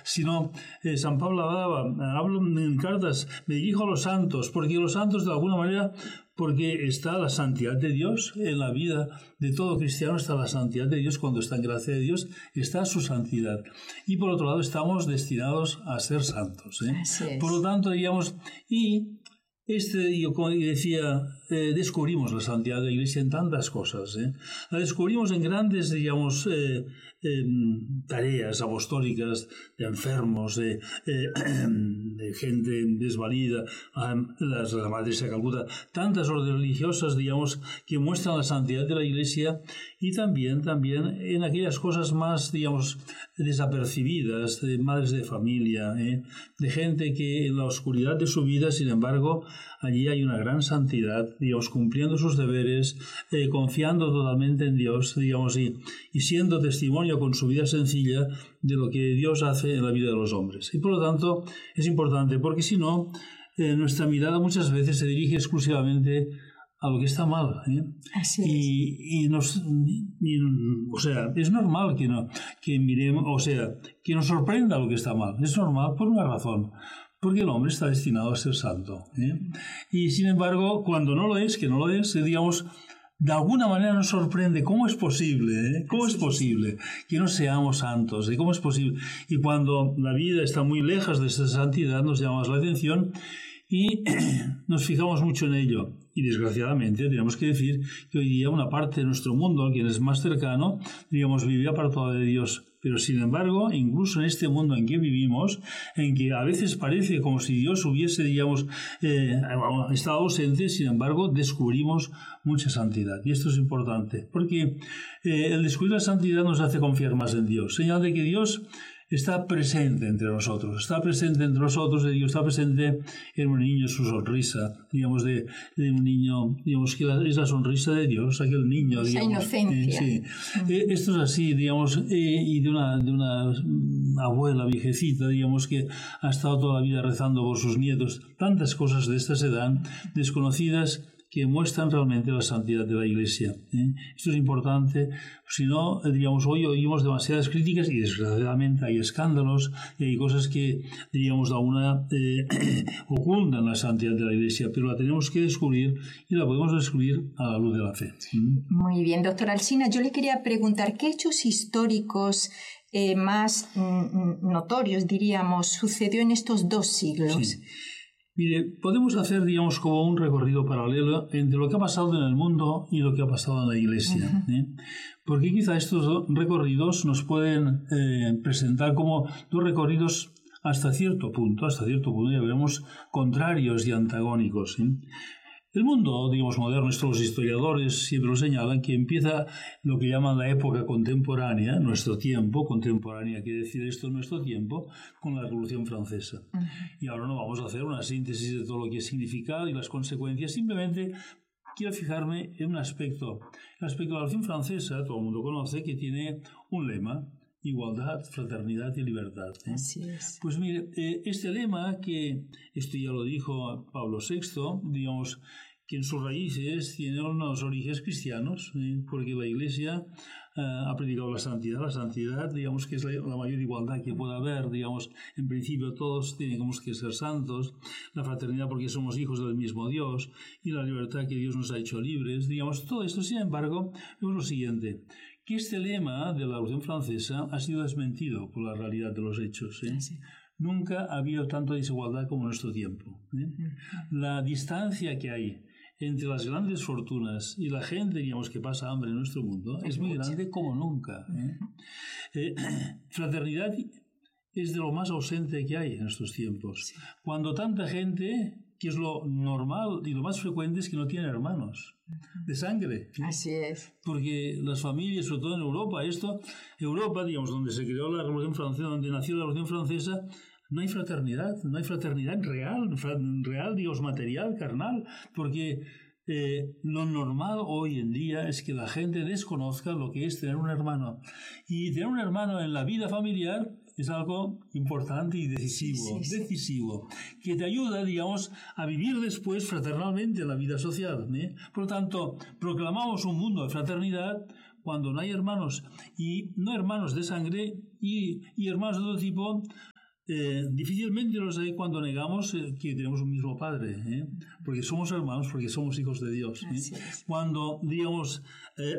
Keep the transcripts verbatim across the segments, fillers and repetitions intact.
sino eh, San Pablo hablaba, hablo en cartas, me dirijo a los santos, porque los santos de alguna manera, porque está la santidad de Dios en la vida de todo cristiano, está la santidad de Dios, cuando está en gracia de Dios, está su santidad. Y por otro lado, estamos destinados a ser santos, ¿eh? Así es. Por lo tanto, digamos, y este, yo como decía, eh, descubrimos la santidad de la Iglesia en tantas cosas, ¿eh? La descubrimos en grandes, digamos, eh, eh, tareas apostólicas de enfermos, de, eh, de gente desvalida, las, la Madre de Calcuta, tantas órdenes religiosas, digamos, que muestran la santidad de la Iglesia, y también, también en aquellas cosas más, digamos, desapercibidas, de madres de familia, ¿eh? De gente que en la oscuridad de su vida, sin embargo, allí hay una gran santidad, digamos, cumpliendo sus deberes, eh, confiando totalmente en Dios, digamos, y, y siendo testimonio con su vida sencilla de lo que Dios hace en la vida de los hombres. Y por lo tanto es importante, porque si no, eh, nuestra mirada muchas veces se dirige exclusivamente a lo que está mal, ¿eh? Así es. Y, y nos, y, o sea, es normal que no, que miremos, o sea, que nos sorprenda lo que está mal. Es normal por una razón, porque el hombre está destinado a ser santo, ¿eh? Y sin embargo, cuando no lo es, que no lo es, digamos, de alguna manera nos sorprende. ¿Cómo es posible? ¿eh? ¿Cómo es posible que no seamos santos? ¿Y cómo es posible? Y cuando la vida está muy lejos de esa santidad, nos llama la atención y nos fijamos mucho en ello. Y desgraciadamente tenemos que decir que hoy día una parte de nuestro mundo, quien es más cercano, digamos, vive apartada de Dios. Pero sin embargo, incluso en este mundo en que vivimos, en que a veces parece como si Dios hubiese, digamos, eh, estado ausente, sin embargo, descubrimos mucha santidad. Y esto es importante, porque eh, el descubrir la santidad nos hace confiar más en Dios. Señal de que Dios está presente entre nosotros, está presente entre nosotros, Dios está presente en un niño, su sonrisa, digamos, de, de un niño, digamos, que la, es la sonrisa de Dios, aquel niño, esa digamos. Inocencia. Eh, sí. eh, esto es así, digamos, eh, y de una, de una abuela viejecita, digamos, que ha estado toda la vida rezando por sus nietos. Tantas cosas de estas se dan, desconocidas, que muestran realmente la santidad de la Iglesia, ¿eh? Esto es importante, si no, digamos, hoy oímos demasiadas críticas y desgraciadamente hay escándalos y hay cosas que, diríamos, de alguna eh, ocultan la santidad de la Iglesia, pero la tenemos que descubrir y la podemos descubrir a la luz de la fe. ¿Mm? Muy bien, doctor Alsina, yo le quería preguntar, ¿qué hechos históricos eh, más mm, notorios, diríamos, sucedió en estos dos siglos? Sí. Mire, podemos hacer, digamos, como un recorrido paralelo entre lo que ha pasado en el mundo y lo que ha pasado en la Iglesia, ¿eh? Porque quizá estos recorridos nos pueden eh, presentar como dos recorridos hasta cierto punto, hasta cierto punto, ya veremos, contrarios y antagónicos, ¿eh? El mundo, digamos, moderno, esto los historiadores siempre lo señalan, que empieza lo que llaman la época contemporánea, nuestro tiempo, contemporánea quiere decir esto, nuestro tiempo, con la Revolución Francesa. Uh-huh. Y ahora no vamos a hacer una síntesis de todo lo que ha significado y las consecuencias, simplemente quiero fijarme en un aspecto. El aspecto de la Revolución Francesa, todo el mundo conoce, que tiene un lema: igualdad, fraternidad y libertad, ¿eh? Así es. Pues mire, eh, este lema, que esto ya lo dijo Pablo sexto, digamos, que en sus raíces tiene unos orígenes cristianos, ¿eh? Porque la Iglesia eh, ha predicado la santidad, la santidad, digamos, que es la, la mayor igualdad que pueda haber, digamos, en principio todos tenemos que ser santos, la fraternidad porque somos hijos del mismo Dios, y la libertad que Dios nos ha hecho libres, digamos, todo esto. Sin embargo, vemos lo siguiente, que este lema de la Revolución Francesa ha sido desmentido por la realidad de los hechos, ¿eh? Sí. Nunca ha habido tanta desigualdad como en nuestro tiempo, ¿eh? La distancia que hay entre las grandes fortunas y la gente, digamos, que pasa hambre en nuestro mundo es muy grande como nunca, ¿eh? Eh, fraternidad es de lo más ausente que hay en estos tiempos. Sí. Cuando tanta gente, que es lo normal y lo más frecuente, es que no tiene hermanos de sangre, ¿sí? Así es. Porque las familias, sobre todo en Europa, esto, Europa, digamos, donde se creó la Revolución Francesa, donde nació la Revolución Francesa, no hay fraternidad, no hay fraternidad real, real, digamos, material, carnal, porque eh, lo normal hoy en día es que la gente desconozca lo que es tener un hermano. Y tener un hermano en la vida familiar es algo importante y decisivo, sí, sí, sí. decisivo, que te ayuda, digamos, a vivir después fraternalmente la vida social, ¿eh? Por lo tanto, proclamamos un mundo de fraternidad cuando no hay hermanos, y no hermanos de sangre, y, y hermanos de todo tipo, Eh, difícilmente los hay cuando negamos eh, que tenemos un mismo Padre, ¿eh? Porque somos hermanos, porque somos hijos de Dios. ¿eh? Cuando, digamos, eh,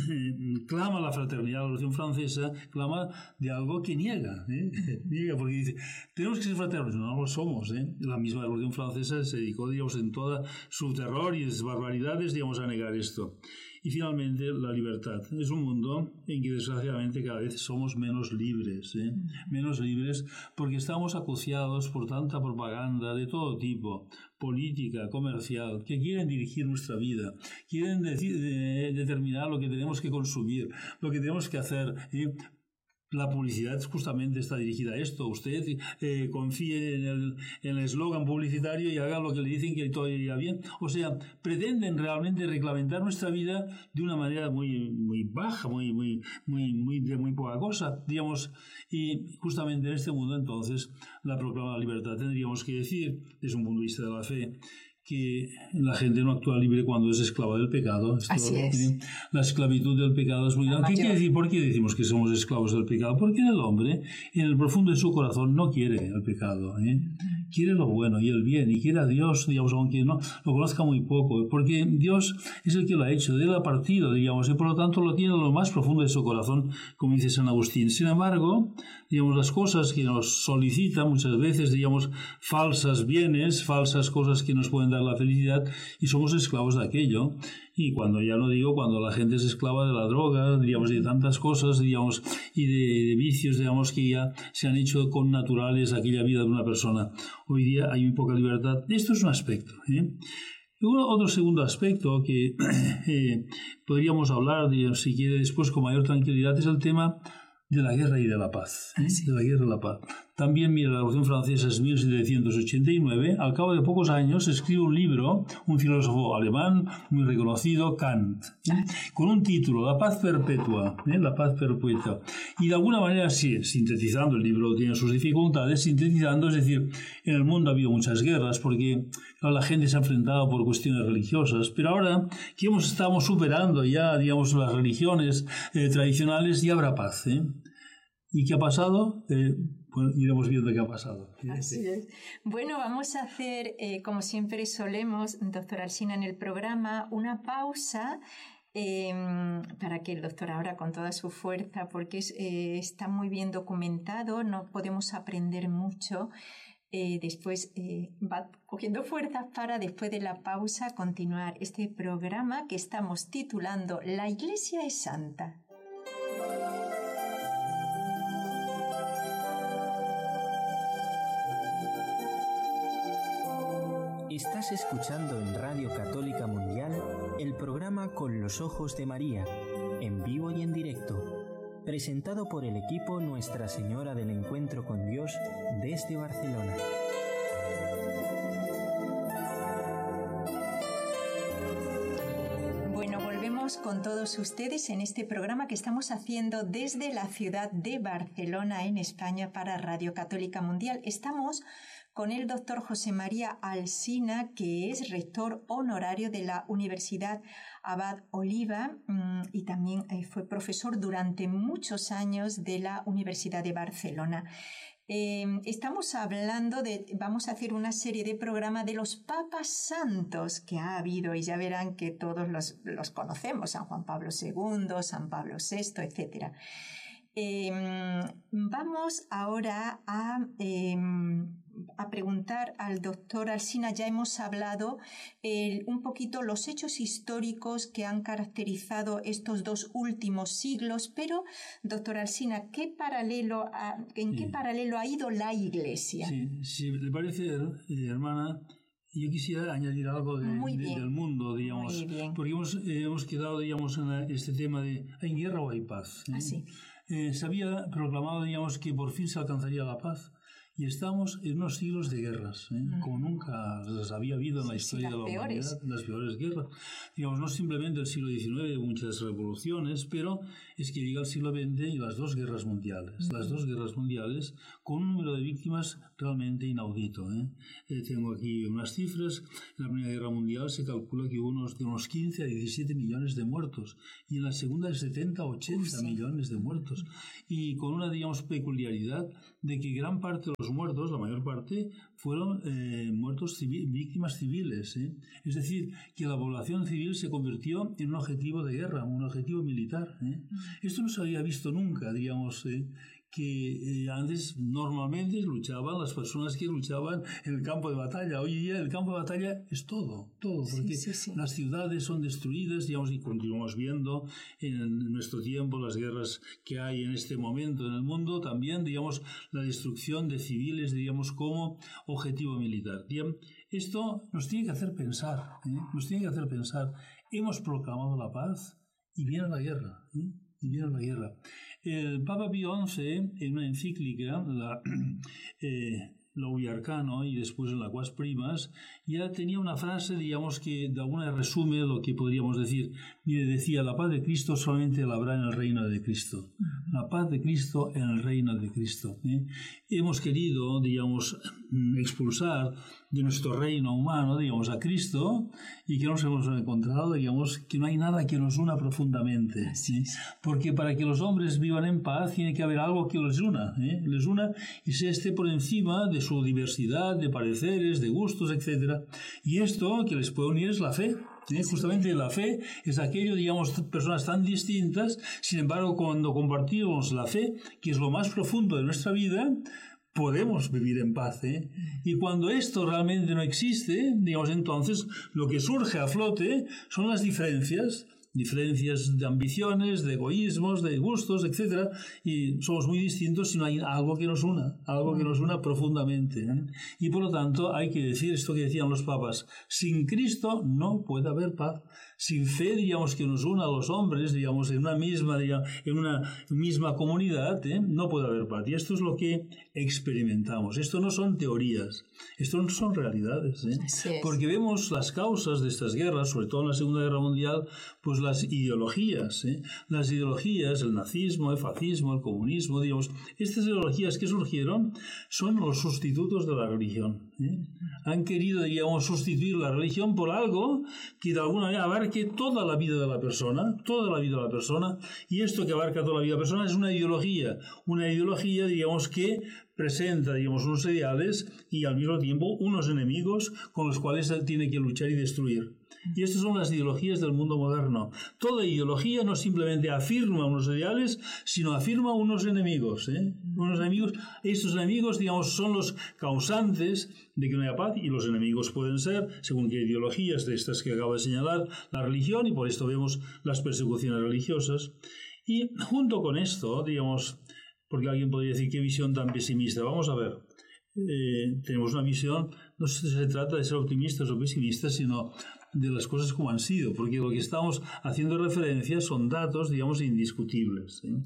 clama la fraternidad, la Revolución Francesa clama de algo que niega, ¿eh? niega porque dice, tenemos que ser fraternos, no lo somos. ¿eh? La misma Revolución Francesa se dedicó, digamos, en toda su terror y sus barbaridades, digamos, a negar esto. Y finalmente, la libertad. Es un mundo en que desgraciadamente cada vez somos menos libres, ¿eh? menos libres porque estamos acuciados por tanta propaganda de todo tipo, política, comercial, que quieren dirigir nuestra vida, quieren decir, de, determinar lo que tenemos que consumir, lo que tenemos que hacer. ¿eh? La publicidad justamente está dirigida a esto. Usted eh, confíe en el en el eslogan publicitario y haga lo que le dicen que todo irá bien. O sea, pretenden realmente reglamentar nuestra vida de una manera muy muy baja, muy muy muy muy de muy poca cosa, digamos. Y justamente en este mundo, entonces, la proclama de la libertad tendríamos que decir, desde un punto de vista de la fe, que la gente no actúa libre cuando es esclava del pecado. Esto, Así es. La esclavitud del pecado es muy grande. ¿Qué quiere decir? ¿Por qué decimos que somos esclavos del pecado? Porque el hombre, en el profundo de su corazón, no quiere el pecado. ¿eh? Quiere lo bueno y el bien, y quiere a Dios, digamos, aunque no lo conozca muy poco, porque Dios es el que lo ha hecho, de él ha partido, digamos, y por lo tanto lo tiene en lo más profundo de su corazón, como dice San Agustín. Sin embargo, digamos, las cosas que nos solicitan muchas veces, digamos, falsas bienes, falsas cosas que nos pueden dar la felicidad, y somos esclavos de aquello. Y cuando ya no digo, cuando la gente es esclava de la droga, digamos, de tantas cosas, digamos, y de, de vicios, digamos, que ya se han hecho con naturales aquella vida de una persona. Hoy día hay muy poca libertad. Esto es un aspecto, ¿eh? Y otro segundo aspecto que eh, podríamos hablar, digamos, si quiere, después con mayor tranquilidad, es el tema de la guerra y de la paz. ¿eh? De la guerra y la paz. También, mira, la Revolución Francesa es mil setecientos ochenta y nueve. Al cabo de pocos años escribe un libro, un filósofo alemán muy reconocido, Kant, ¿eh? con un título, La paz perpetua. ¿eh? La paz perpetua. Y de alguna manera, sí, sintetizando, el libro tiene sus dificultades, sintetizando, es decir, en el mundo ha habido muchas guerras porque claro, la gente se ha enfrentado por cuestiones religiosas, pero ahora que hemos, estamos superando ya, digamos, las religiones eh, tradicionales, ya habrá paz. ¿eh? ¿Y qué ha pasado? Eh, bueno, iremos viendo qué ha pasado. Así es. Bueno, vamos a hacer, eh, como siempre solemos, doctor Alsina, en el programa, una pausa eh, para que el doctor ahora con toda su fuerza, porque es, eh, está muy bien documentado, no podemos aprender mucho. Eh, después eh, va cogiendo fuerzas para, después de la pausa, continuar este programa que estamos titulando La Iglesia es Santa. Estás escuchando en Radio Católica Mundial el programa Con los Ojos de María, en vivo y en directo, presentado por el equipo Nuestra Señora del Encuentro con Dios desde Barcelona. Bueno, volvemos con todos ustedes en este programa que estamos haciendo desde la ciudad de Barcelona, en España, para Radio Católica Mundial. Estamos con el doctor José María Alsina, que es rector honorario de la Universidad Abad Oliba y también fue profesor durante muchos años de la Universidad de Barcelona. Eh, estamos hablando de, vamos a hacer una serie de programas de los papas santos que ha habido y ya verán que todos los, los conocemos, San Juan Pablo segundo, San Pablo sexto, etcétera. Eh, vamos ahora a, eh, a preguntar al doctor Alsina. Ya hemos hablado eh, un poquito los hechos históricos que han caracterizado estos dos últimos siglos, pero, doctor Alsina, ¿qué paralelo ha, ¿en sí. qué paralelo ha ido la Iglesia? Sí, si le parece, hermana, yo quisiera añadir algo de, de, del mundo, digamos, porque hemos, eh, hemos quedado, digamos, en la, este tema de ¿hay guerra o hay paz? ¿eh? Ah, sí. Eh, se había proclamado, digamos, que por fin se alcanzaría la paz y estamos en unos siglos de guerras, ¿eh? mm. como nunca las había habido en la historia sí, de la peores. humanidad, las peores guerras. Digamos, no simplemente el siglo diecinueve, muchas revoluciones, pero es que llega el siglo veinte y las dos guerras mundiales. Mm. Las dos guerras mundiales con un número de víctimas realmente inaudito. ¿eh? Eh, tengo aquí unas cifras. En la Primera Guerra Mundial se calcula que hubo unos, de unos quince a diecisiete millones de muertos y en la Segunda de setenta a ochenta Uf, sí. millones de muertos. Y con una, digamos, peculiaridad de que gran parte de los los muertos, la mayor parte, fueron eh, muertos civil, víctimas civiles. ¿eh? Es decir, que la población civil se convirtió en un objetivo de guerra, un objetivo militar. ¿eh? Esto no se había visto nunca, digamos, ¿eh? que eh, antes normalmente luchaban las personas que luchaban en el campo de batalla. Hoy día el campo de batalla es todo, todo, porque sí, sí, sí. las ciudades son destruidas, digamos, y continuamos viendo en nuestro tiempo las guerras que hay en este momento en el mundo, también, digamos, la destrucción de civiles, digamos, como objetivo militar. Bien, esto nos tiene que hacer pensar, ¿eh? nos tiene que hacer pensar. Hemos proclamado la paz y viene la guerra, ¿eh? y viene la guerra. El Papa Pío once, en una encíclica, la eh, Laudae Arcano, y después en la Quas Primas, ya tenía una frase, digamos, que de alguna resume lo que podríamos decir. Mire, decía, la paz de Cristo solamente la habrá en el reino de Cristo. La paz de Cristo en el reino de Cristo. ¿eh? Hemos querido, digamos, expulsar de nuestro reino humano, digamos, a Cristo, y que nos hemos encontrado, digamos, que no hay nada que nos una profundamente. ¿sí? Porque para que los hombres vivan en paz tiene que haber algo que los una, ¿eh? les una y se esté por encima de su diversidad de pareceres, de gustos, etcétera. Y esto que les puede unir es la fe. ¿Sí? Justamente la fe es aquello, digamos, personas tan distintas, sin embargo, cuando compartimos la fe, que es lo más profundo de nuestra vida, podemos vivir en paz. ¿eh? Y cuando esto realmente no existe, digamos, entonces lo que surge a flote son las diferencias, diferencias de ambiciones, de egoísmos, de gustos, etcétera, y somos muy distintos si no hay algo que nos una, algo que nos una profundamente. ¿eh? Y por lo tanto hay que decir esto que decían los papas, sin Cristo no puede haber paz. Sin fe, digamos, que nos una a los hombres, digamos, en una misma, digamos, en una misma comunidad, ¿eh? no puede haber paz. Y esto es lo que experimentamos. Esto no son teorías, esto no son realidades. ¿eh? Así es. Porque vemos las causas de estas guerras, sobre todo en la Segunda Guerra Mundial, pues las ideologías. ¿eh? Las ideologías, el nazismo, el fascismo, el comunismo, digamos, estas ideologías que surgieron son los sustitutos de la religión. ¿eh? Han querido, digamos, sustituir la religión por algo que de alguna manera abarque toda la vida de la persona, toda la vida de la persona, y esto que abarca toda la vida de la persona es una ideología, una ideología, digamos, que presenta, digamos, unos ideales y al mismo tiempo unos enemigos con los cuales él tiene que luchar y destruir. Y estas son las ideologías del mundo moderno. Toda ideología no simplemente afirma unos ideales, sino afirma unos enemigos. ¿eh? Unos enemigos. Estos enemigos, digamos, son los causantes de que no haya paz, y los enemigos pueden ser, según qué ideologías de estas que acabo de señalar, la religión, y por esto vemos las persecuciones religiosas. Y junto con esto, digamos, porque alguien podría decir, qué visión tan pesimista. Vamos a ver. Eh, tenemos una visión, no se trata de ser optimistas o pesimistas, sino de las cosas como han sido, porque lo que estamos haciendo referencia son datos, digamos, indiscutibles. ¿eh?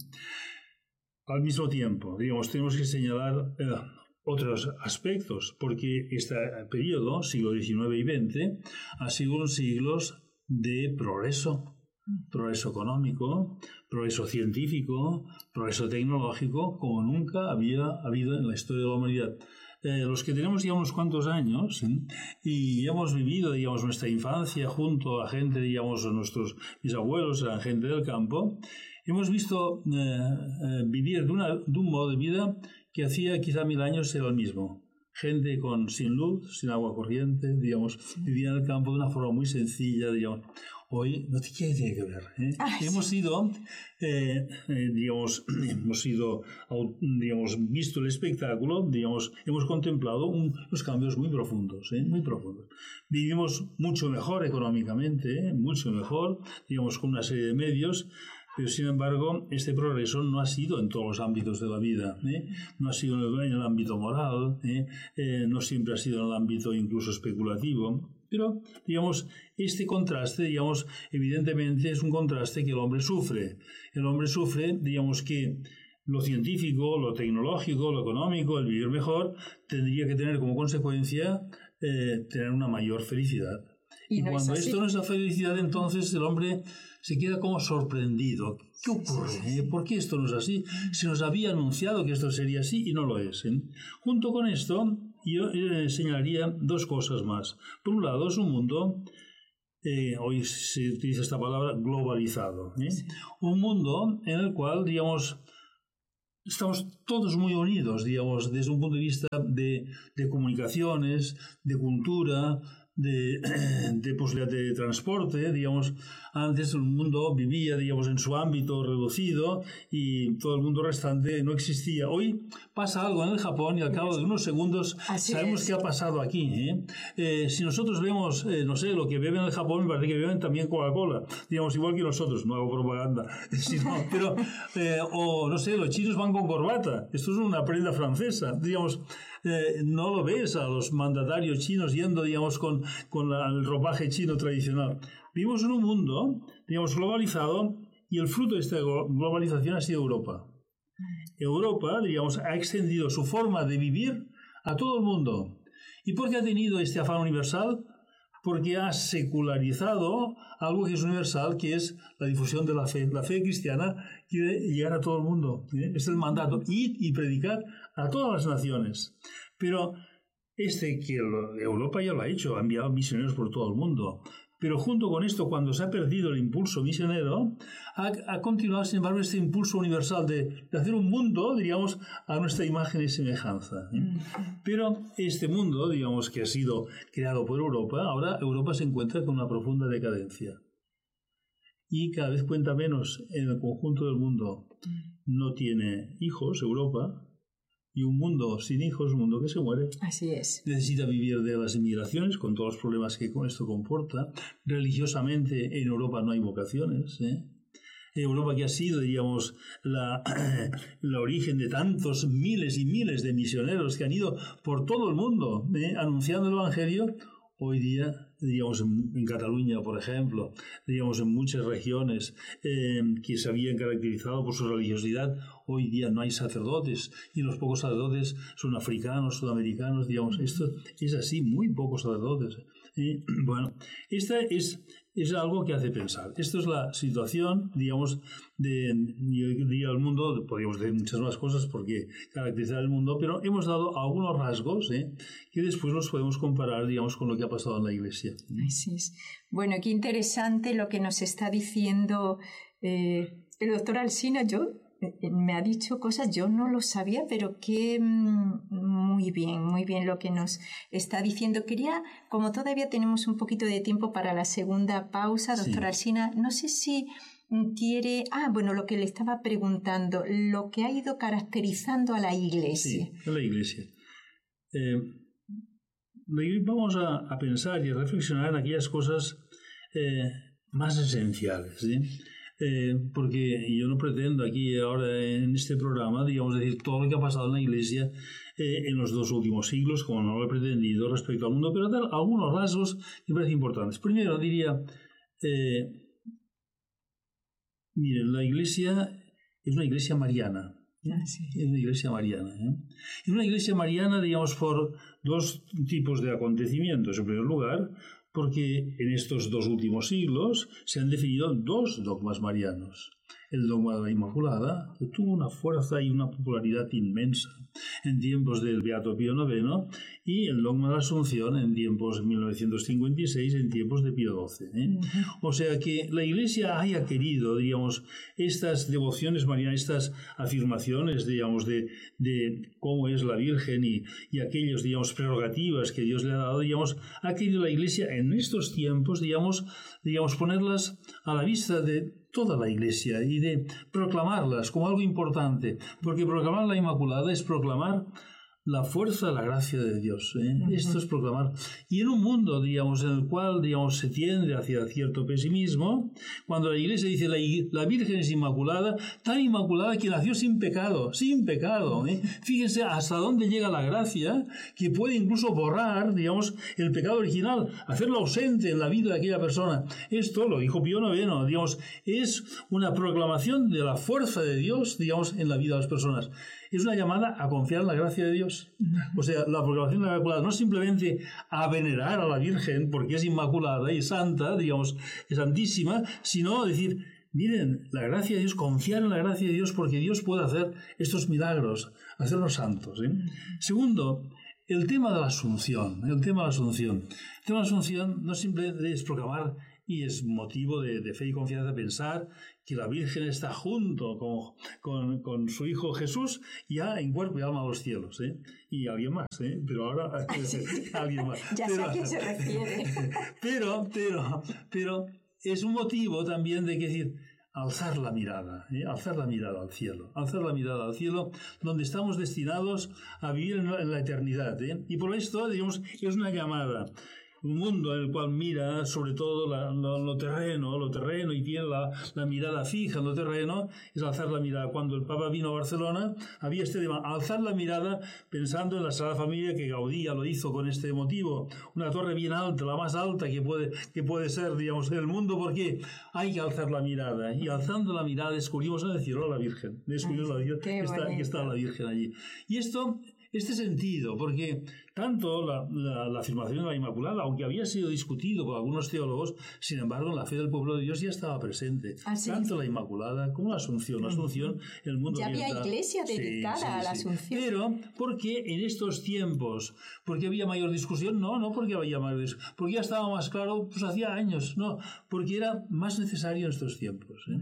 Al mismo tiempo, digamos, tenemos que señalar eh, otros aspectos, porque este periodo, siglo diecinueve y veinte, ha sido siglos de progreso, progreso económico, progreso científico, progreso tecnológico, como nunca había habido en la historia de la humanidad. Eh, los que tenemos ya unos cuantos años, ¿eh? y hemos vivido, digamos, nuestra infancia junto a gente, digamos, nuestros mis abuelos eran gente del campo, hemos visto eh, eh, vivir de, una, de un modo de vida que hacía quizá mil años era el mismo. Gente con, sin luz, sin agua corriente, digamos, vivía en el campo de una forma muy sencilla, digamos. Hoy no tiene, tiene que ver. ¿eh? Ay, hemos sido, eh, eh, digamos, hemos sido, digamos, visto el espectáculo, digamos, hemos contemplado un, unos cambios muy profundos, ¿eh? muy profundos. Vivimos mucho mejor económicamente, ¿eh? mucho mejor, digamos, con una serie de medios. Pero, sin embargo, este progreso no ha sido en todos los ámbitos de la vida. ¿eh? No ha sido en el ámbito moral, ¿eh? Eh, no siempre ha sido en el ámbito incluso especulativo. Pero, digamos, este contraste, digamos, evidentemente es un contraste que el hombre sufre. El hombre sufre, digamos, que lo científico, lo tecnológico, lo económico, el vivir mejor, tendría que tener como consecuencia eh, tener una mayor felicidad. Y, y no cuando esto no es la felicidad, entonces el hombre se queda como sorprendido. ¿Qué ocurre? Sí, sí, sí. ¿Por qué esto no es así? Se nos había anunciado que esto sería así y no lo es. ¿eh? Junto con esto, yo eh, señalaría dos cosas más. Por un lado, es un mundo, eh, hoy se utiliza esta palabra, globalizado. ¿eh? Sí. Un mundo en el cual, digamos, estamos todos muy unidos, digamos, desde un punto de vista de, de comunicaciones, de cultura, de, de posibilidad de transporte, digamos. Antes el mundo vivía, digamos, en su ámbito reducido y todo el mundo restante no existía. Hoy pasa algo en el Japón y al cabo de unos segundos Así sabemos es. qué ha pasado aquí. ¿eh? Eh, si nosotros vemos, eh, no sé, lo que beben en el Japón, me parece que beben también Coca-Cola, digamos, igual que nosotros, no hago propaganda, sino, pero, eh, o no sé, los chinos van con corbata, esto es una prenda francesa, digamos. Eh, no lo ves a los mandatarios chinos yendo, digamos, con, con la, el ropaje chino tradicional. Vivimos en un mundo, digamos, globalizado y el fruto de esta globalización ha sido Europa. Europa, digamos, ha extendido su forma de vivir a todo el mundo. ¿Y por qué ha tenido este afán universal? Porque ha secularizado algo que es universal, que es la difusión de la fe. La fe cristiana quiere llegar a todo el mundo. ¿eh? Es el mandato, ir y predicar a todas las naciones. Pero este que Europa ya lo ha hecho, ha enviado misioneros por todo el mundo. Pero junto con esto, cuando se ha perdido el impulso misionero, ha, ha continuado, sin embargo, este impulso universal de, de hacer un mundo, diríamos, a nuestra imagen y semejanza. ¿eh? Pero este mundo, digamos, que ha sido creado por Europa, ahora Europa se encuentra con una profunda decadencia. Y cada vez cuenta menos en el conjunto del mundo. No tiene hijos, Europa. Y un mundo sin hijos, un mundo que se muere. Así es. Necesita vivir de las inmigraciones, con todos los problemas que con esto comporta. Religiosamente, en Europa no hay vocaciones. ¿eh? Europa, que ha sido, digamos, la, la origen de tantos miles y miles de misioneros que han ido por todo el mundo ¿eh? anunciando el Evangelio, hoy día, digamos, en, en Cataluña, por ejemplo, digamos, en muchas regiones eh, que se habían caracterizado por su religiosidad, hoy día no hay sacerdotes, y los pocos sacerdotes son africanos, sudamericanos, digamos, esto es así, muy pocos sacerdotes. Eh, bueno, esta es, es algo que hace pensar. Esto es la situación, digamos, de, yo diría, el mundo, podríamos decir muchas más cosas porque caracterizar el mundo, pero hemos dado algunos rasgos eh, que después los podemos comparar, digamos, con lo que ha pasado en la Iglesia. Así es. Bueno, qué interesante lo que nos está diciendo eh, el doctor Alsina. Yo me ha dicho cosas, yo no lo sabía, pero que muy bien, muy bien lo que nos está diciendo. Quería, como todavía tenemos un poquito de tiempo para la segunda pausa, doctor sí. Alsina, no sé si quiere... Ah, bueno, lo que le estaba preguntando, lo que ha ido caracterizando a la Iglesia. Sí, a la Iglesia. Eh, vamos a, a pensar y a reflexionar en aquellas cosas eh, más esenciales, ¿sí? Eh, porque yo no pretendo aquí ahora en este programa, digamos, decir todo lo que ha pasado en la Iglesia eh, en los dos últimos siglos, como no lo he pretendido respecto al mundo, pero dar algunos rasgos que me parecen importantes. Primero diría, eh, miren, la Iglesia es una Iglesia mariana. Ah, sí. Es una Iglesia mariana. ¿eh? Es una Iglesia mariana, digamos, por dos tipos de acontecimientos. En primer lugar, porque en estos dos últimos siglos se han definido dos dogmas marianos. El dogma de la Inmaculada, que tuvo una fuerza y una popularidad inmensa en tiempos del Beato Pío noveno, y el dogma de la Asunción en tiempos de mil novecientos cincuenta y seis, en tiempos de Pío doce. ¿eh? Uh-huh. O sea que la Iglesia haya querido, digamos, estas devociones marianas, estas afirmaciones, digamos, de, de cómo es la Virgen y, y aquellas, digamos, prerrogativas que Dios le ha dado, digamos, ha querido la Iglesia en estos tiempos, digamos, digamos, ponerlas a la vista de toda la Iglesia y de proclamarlas como algo importante, porque proclamar la Inmaculada es proclamar la fuerza de la gracia de Dios. ¿eh? Uh-huh. Esto es proclamar. Y en un mundo, digamos, en el cual, digamos, se tiende hacia cierto pesimismo, cuando la Iglesia dice la, la Virgen es inmaculada, tan inmaculada que nació sin pecado, sin pecado. ¿eh? Fíjense hasta dónde llega la gracia, que puede incluso borrar, digamos, el pecado original, hacerlo ausente en la vida de aquella persona. Esto lo dijo Pío noveno, digamos, es una proclamación de la fuerza de Dios, digamos, en la vida de las personas. Es una llamada a confiar en la gracia de Dios. O sea, la proclamación de la Inmaculada no es simplemente a venerar a la Virgen porque es inmaculada y santa, digamos, es santísima, sino decir, miren, la gracia de Dios, confiar en la gracia de Dios porque Dios puede hacer estos milagros, hacerlos santos. ¿eh? Segundo, el tema de la Asunción. El tema de la Asunción. El tema de la Asunción no simplemente es proclamar y es motivo de, de fe y confianza pensar que la Virgen está junto con, con, con su Hijo Jesús, ya en cuerpo y alma a los cielos, ¿eh? Y alguien más, ¿eh? Pero ahora alguien más. Ya pero, sé a quién se refiere. Pero, pero, pero es un motivo también de que decir, alzar la mirada, ¿eh? alzar la mirada al cielo, alzar la mirada al cielo, donde estamos destinados a vivir en la, en la eternidad, ¿eh? Y por esto, digamos, es una llamada. Un mundo en el cual mira sobre todo la, lo, lo terreno, lo terreno y tiene la, la mirada fija en lo terreno, es alzar la mirada. Cuando el Papa vino a Barcelona, había este tema, alzar la mirada pensando en la Sagrada Familia, que Gaudí ya lo hizo con este motivo, una torre bien alta, la más alta que puede, que puede ser, digamos, en el mundo, porque hay que alzar la mirada. Y alzando la mirada descubrimos en el cielo a la Virgen, descubrimos la Virgen, que, está, que está la Virgen allí. Y esto... Este sentido, porque tanto la, la, la afirmación de la Inmaculada, aunque había sido discutido por algunos teólogos, sin embargo, la fe del pueblo de Dios ya estaba presente. Así tanto es. la Inmaculada como la Asunción. La Asunción, el mundo ya había oriental, iglesia dedicada sí, sí, a la sí. Asunción. Pero, ¿por qué en estos tiempos? ¿Porque había mayor discusión? No, no porque había mayor discusión. Porque ya estaba más claro, pues hacía años. No, porque era más necesario en estos tiempos. ¿eh?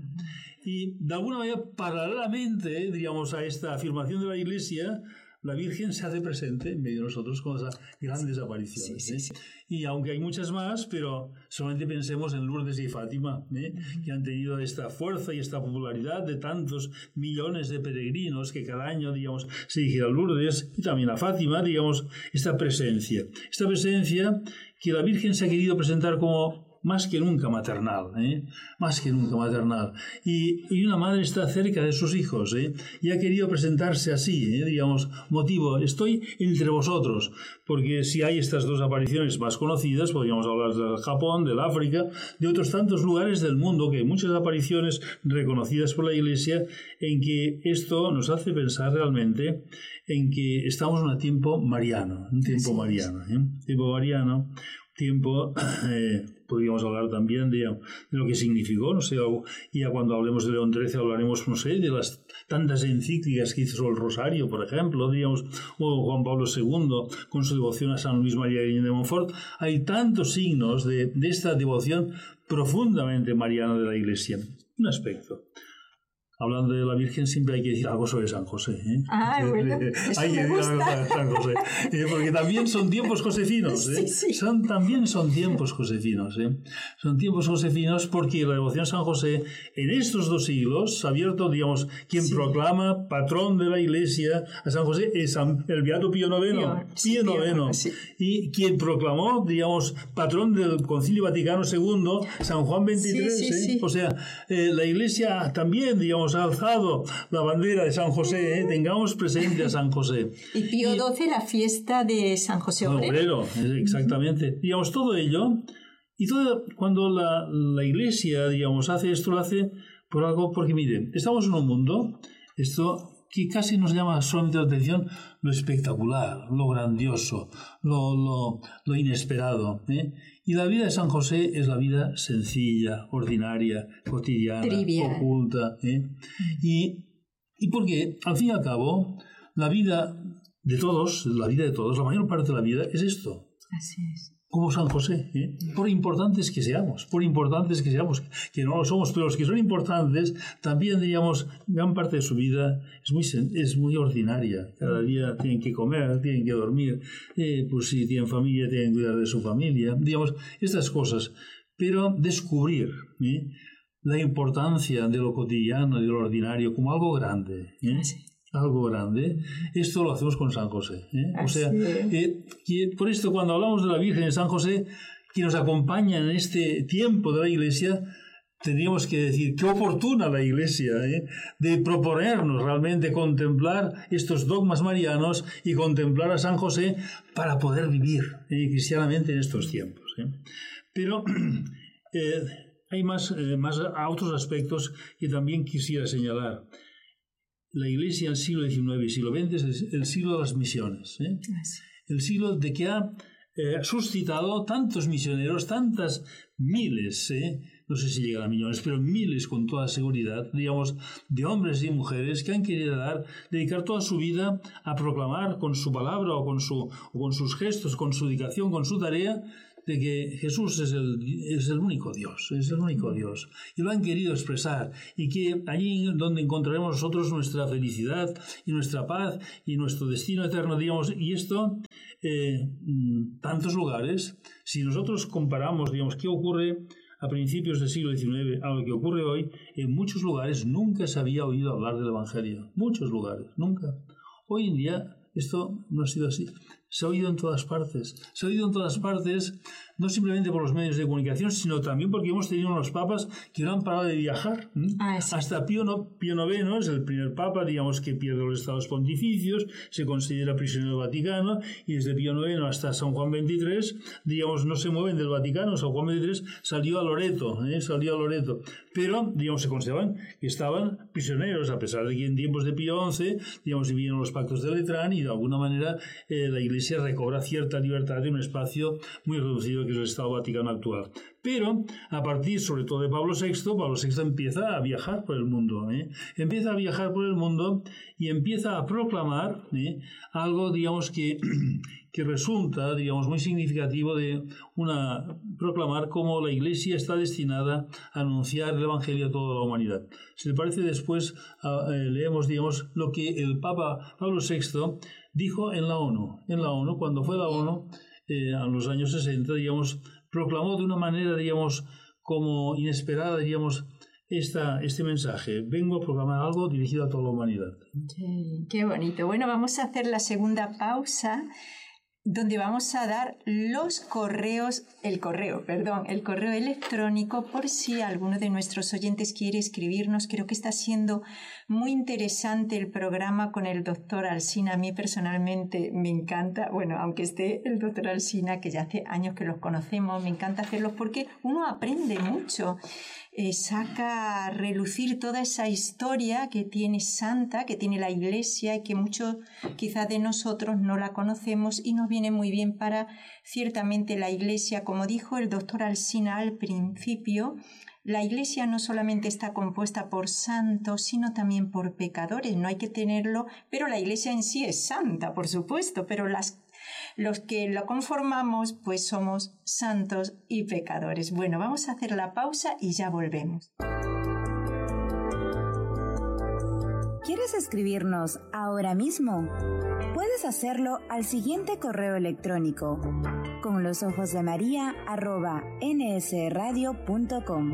Y, de alguna manera, paralelamente, diríamos, a esta afirmación de la Iglesia, la Virgen se hace presente en medio de nosotros con esas grandes apariciones. Sí, sí, sí. ¿eh? Y aunque hay muchas más, pero solamente pensemos en Lourdes y Fátima, ¿eh? uh-huh. que han tenido esta fuerza y esta popularidad de tantos millones de peregrinos que cada año, digamos, se dirigen a Lourdes y también a Fátima, digamos, esta presencia. Esta presencia que la Virgen se ha querido presentar como más que nunca maternal, ¿eh? más que nunca maternal. Y, y una madre está cerca de sus hijos, ¿eh? y ha querido presentarse así, ¿eh? digamos, motivo, estoy entre vosotros, porque si hay estas dos apariciones más conocidas, podríamos hablar del Japón, del África, de otros tantos lugares del mundo, que hay muchas apariciones reconocidas por la Iglesia, en que esto nos hace pensar realmente en que estamos en un tiempo mariano, un tiempo mariano, ¿eh? un tiempo mariano, tiempo, eh, podríamos hablar también de, de lo que significó, no sé, y ya cuando hablemos de León trece hablaremos, no sé, de las tantas encíclicas que hizo sobre el Rosario, por ejemplo, digamos, o Juan Pablo segundo, con su devoción a San Luis María de Montfort. Hay tantos signos de, de esta devoción profundamente mariana de la Iglesia. Un aspecto. Hablando de la Virgen, siempre hay que decir algo sobre San José. ¿eh? Ah, bueno, eso hay que me decir gusta. algo sobre San José. Eh, porque también son tiempos josefinos. ¿eh? Sí, sí. Son, también son tiempos josefinos. ¿eh? Son tiempos josefinos porque la devoción a San José, en estos dos siglos, ha abierto, digamos, quien sí. proclama patrón de la Iglesia a San José es San, el Beato Pío noveno. Pío, sí, Pío noveno. Sí. Y quien proclamó, digamos, patrón del Concilio Vaticano segundo, San Juan veintitrés. Sí, sí, sí. ¿eh? O sea, eh, la Iglesia también, digamos, ha alzado la bandera de San José, ¿eh? Tengamos presente a San José. Y Pío doce, la fiesta de San José Obrero. Obrero, exactamente. Uh-huh. Digamos, todo ello, y todo, cuando la, la Iglesia, digamos, hace esto, lo hace por algo, porque miren, estamos en un mundo, esto que casi nos llama solamente la atención, lo espectacular, lo grandioso, lo, lo, lo inesperado, ¿eh? Y la vida de San José es la vida sencilla, ordinaria, cotidiana, trivial, oculta. ¿eh? Y, y porque, al fin y al cabo, la vida de todos, la vida de todos, la mayor parte de la vida es esto. Así es. Como San José, ¿eh? por importantes que seamos, por importantes que seamos, que no lo somos, pero los que son importantes, también, diríamos, gran parte de su vida es muy, es muy ordinaria. Cada día tienen que comer, tienen que dormir, eh, pues si tienen familia, tienen que cuidar de su familia, digamos, estas cosas. Pero descubrir ¿eh? la importancia de lo cotidiano, de lo ordinario, como algo grande, ¿eh? Sí. algo grande, esto lo hacemos con San José. ¿eh? O sea, eh, que por esto cuando hablamos de la Virgen de San José, que nos acompaña en este tiempo de la Iglesia, tendríamos que decir qué oportuna la Iglesia ¿eh? de proponernos realmente contemplar estos dogmas marianos y contemplar a San José para poder vivir ¿eh? cristianamente en estos tiempos. ¿eh? Pero eh, hay más, eh, más otros aspectos que también quisiera señalar. La Iglesia del siglo diecinueve y siglo veinte es el siglo de las misiones. ¿eh? El siglo de que ha eh, suscitado tantos misioneros, tantas miles, ¿eh? no sé si llegan a millones, pero miles con toda seguridad, digamos, de hombres y mujeres que han querido dar, dedicar toda su vida a proclamar con su palabra o con, su, o con sus gestos, con su dedicación, con su tarea, de que Jesús es el, es el único Dios, es el único Dios, y lo han querido expresar, y que allí donde encontraremos nosotros nuestra felicidad y nuestra paz y nuestro destino eterno, digamos, y esto, eh, tantos lugares, si nosotros comparamos, digamos, qué ocurre a principios del siglo diecinueve a lo que ocurre hoy, en muchos lugares nunca se había oído hablar del Evangelio, muchos lugares, nunca. Hoy en día esto no ha sido así. Se ha oído en todas partes. Se ha oído en todas partes, no simplemente por los medios de comunicación, sino también porque hemos tenido unos papas que no han parado de viajar. Ah, sí. Hasta Pío, no, Pío noveno es el primer papa, digamos, que pierde los estados pontificios, se considera prisionero del Vaticano, y desde Pío noveno hasta San Juan veintitrés, digamos, no se mueven del Vaticano. San Juan veintitrés salió a Loreto, ¿eh? salió a Loreto. Pero, digamos, se consideraban que estaban prisioneros, a pesar de que en tiempos de Pío once, digamos, vivían los pactos de Letrán, y de alguna manera eh, la Iglesia recobra cierta libertad en un espacio muy reducido que es el Estado Vaticano actual. Pero a partir sobre todo de Pablo sexto, Pablo sexto empieza a viajar por el mundo, ¿eh? empieza a viajar por el mundo y empieza a proclamar ¿eh? algo, digamos, que, que resulta, digamos, muy significativo de una proclamar cómo la Iglesia está destinada a anunciar el Evangelio a toda la humanidad. Si le parece, después uh, eh, leemos, digamos, lo que el Papa Pablo sexto dijo en la ONU. En la ONU, cuando fue la ONU, eh, a los años sesenta, digamos, proclamó de una manera, digamos, como inesperada, digamos, esta, este mensaje. Vengo a proclamar algo dirigido a toda la humanidad. Sí, qué bonito. Bueno, vamos a hacer la segunda pausa, donde vamos a dar los correos, el correo, perdón, el correo electrónico, por si alguno de nuestros oyentes quiere escribirnos. Creo que está siendo muy interesante el programa con el doctor Alsina. A mí personalmente me encanta, bueno, aunque esté el doctor Alsina, que ya hace años que los conocemos, me encanta hacerlos porque uno aprende mucho. Eh, saca a relucir toda esa historia que tiene Santa, que tiene la Iglesia y que muchos quizás de nosotros no la conocemos, y nos viene muy bien para, ciertamente, la Iglesia, como dijo el doctor Alsina al principio, la Iglesia no solamente está compuesta por santos, sino también por pecadores. No hay que tenerlo, pero la Iglesia en sí es santa, por supuesto, pero las los que lo conformamos, pues somos santos y pecadores. Bueno, vamos a hacer la pausa y ya volvemos. ¿Quieres escribirnos ahora mismo? Puedes hacerlo al siguiente correo electrónico: con los ojos de María arroba n s radio punto com.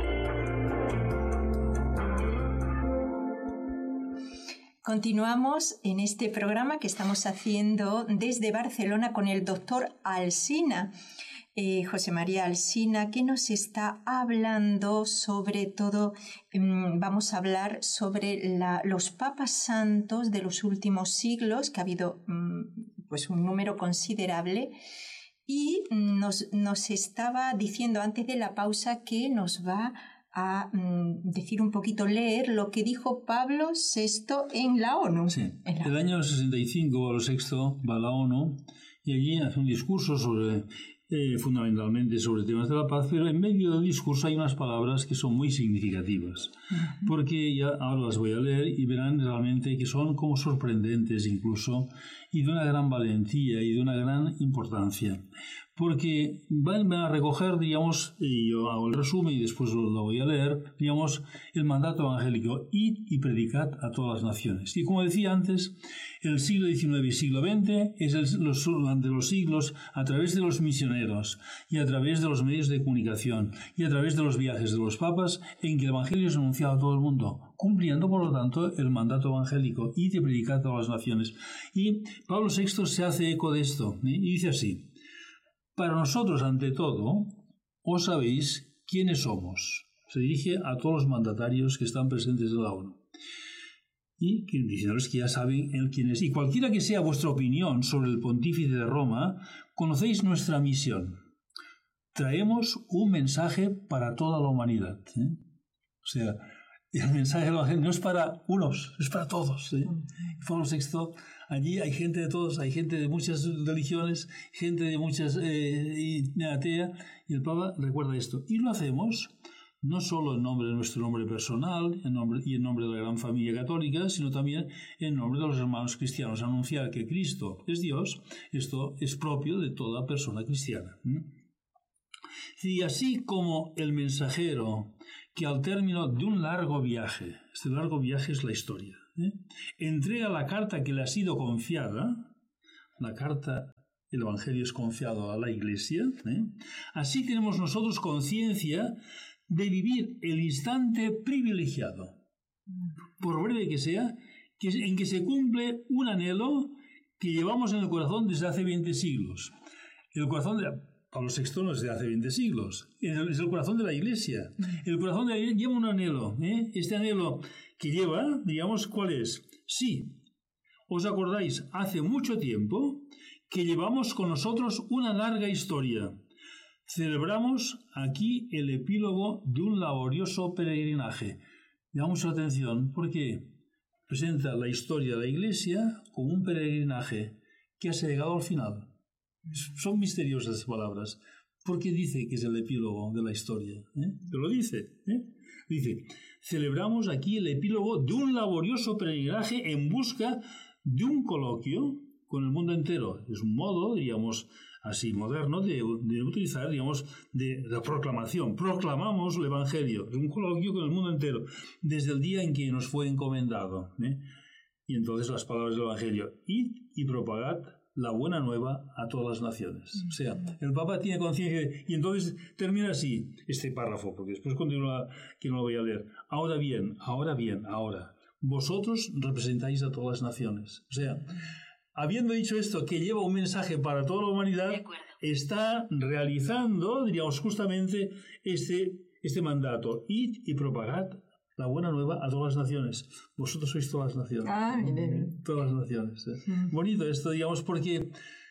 Continuamos en este programa que estamos haciendo desde Barcelona con el doctor Alsina, eh, José María Alsina, que nos está hablando sobre todo, eh, vamos a hablar sobre la, los papas santos de los últimos siglos, que ha habido mm, pues un número considerable, y nos, nos estaba diciendo antes de la pausa que nos va a mm, decir un poquito, leer lo que dijo Pablo sexto en la ONU. Sí, en la... el año sesenta y cinco Pablo sexto va a la ONU y allí hace un discurso sobre, eh, fundamentalmente sobre temas de la paz, pero en medio del discurso hay unas palabras que son muy significativas, uh-huh. porque ya ahora las voy a leer y verán realmente que son como sorprendentes incluso, y de una gran valentía y de una gran importancia. Porque van a recoger, digamos, y yo hago el resumen y después lo, lo voy a leer, digamos, el mandato evangélico: id y predicad a todas las naciones. Y como decía antes, el siglo diecinueve y siglo veinte es el, los, durante los siglos, a través de los misioneros y a través de los medios de comunicación y a través de los viajes de los papas, en que el evangelio es anunciado a todo el mundo, cumpliendo, por lo tanto, el mandato evangélico: id y predicad a todas las naciones. Y Pablo sexto se hace eco de esto, ¿eh? Y dice así: para nosotros, ante todo, os sabéis quiénes somos. Se dirige a todos los mandatarios que están presentes en la ONU. Y diciéndoles que ya saben él quién es. Y cualquiera que sea vuestra opinión sobre el pontífice de Roma, conocéis nuestra misión. Traemos un mensaje para toda la humanidad, ¿eh? O sea, el mensaje del Evangelio no es para unos, es para todos, ¿eh? Pablo sexto, allí hay gente de todos, hay gente de muchas religiones, gente de muchas eh, atea, y el Papa recuerda esto. Y lo hacemos no solo en nombre de nuestro nombre personal en nombre, y en nombre de la gran familia católica, sino también en nombre de los hermanos cristianos. Anunciar que Cristo es Dios, esto es propio de toda persona cristiana. ¿Mm? Y así como el mensajero que al término de un largo viaje, este largo viaje es la historia, ¿eh? entrega la carta que le ha sido confiada, la carta, el Evangelio es confiado a la Iglesia, ¿eh? así tenemos nosotros conciencia de vivir el instante privilegiado, por breve que sea, que, en que se cumple un anhelo que llevamos en el corazón desde hace veinte siglos. El corazón de Pablo sexto no es de hace veinte siglos, es el corazón de la Iglesia. El corazón de la Iglesia lleva un anhelo, ¿eh? Este anhelo que lleva, digamos, ¿cuál es? Sí, os acordáis, hace mucho tiempo que llevamos con nosotros una larga historia. Celebramos aquí el epílogo de un laborioso peregrinaje. Damos mucha atención porque presenta la historia de la Iglesia como un peregrinaje que ha llegado al final. Son misteriosas las palabras. ¿Por qué dice que es el epílogo de la historia? ¿Eh? Pero lo dice. ¿eh? Dice, celebramos aquí el epílogo de un laborioso peregrinaje en busca de un coloquio con el mundo entero. Es un modo, digamos, así moderno de, de utilizar, digamos, de la proclamación. Proclamamos el Evangelio. Es un coloquio con el mundo entero desde el día en que nos fue encomendado. ¿eh? Y entonces las palabras del Evangelio. Id y propagad la buena nueva a todas las naciones. O sea, el Papa tiene conciencia de... Y entonces termina así este párrafo, porque después continúa, que no lo voy a leer. Ahora bien, ahora bien, ahora. Vosotros representáis a todas las naciones. O sea, habiendo dicho esto, que lleva un mensaje para toda la humanidad, está realizando, diríamos, justamente este, este mandato. Id y propagad la buena nueva a todas las naciones. Vosotros sois todas las naciones. Ah, bien. Todas las naciones. ¿eh? Mm. Bonito esto, digamos, porque